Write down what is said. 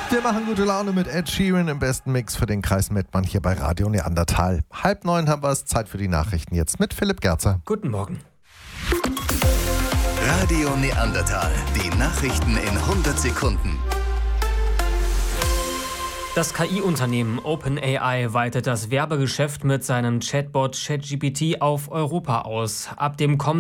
Wir machen gute Laune mit Ed Sheeran im besten Mix für den Kreis Mettmann hier bei Radio Neandertal. 8:30 haben wir es, Zeit für die Nachrichten jetzt mit Philipp Gerzer. Guten Morgen. Radio Neandertal, die Nachrichten in 100 Sekunden. Das KI-Unternehmen OpenAI weitet das Werbegeschäft mit seinem Chatbot ChatGPT auf Europa aus. Ab dem kommenden